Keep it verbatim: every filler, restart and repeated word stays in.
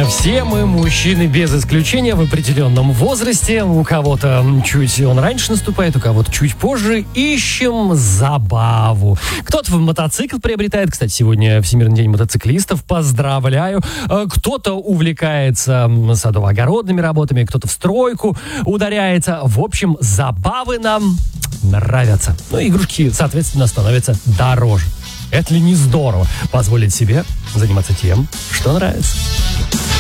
Все мы, мужчины, без исключения, в определенном возрасте. У кого-то чуть он раньше наступает, у кого-то чуть позже. Ищем забаву. Кто-то мотоцикл приобретает. Кстати, сегодня Всемирный день мотоциклистов. Поздравляю. Кто-то увлекается садово-огородными работами, кто-то в стройку ударяется. В общем, забавы нам нравятся. Ну, игрушки, соответственно, становятся дороже. Это ли не здорово? Позволить себе заниматься тем, что нравится.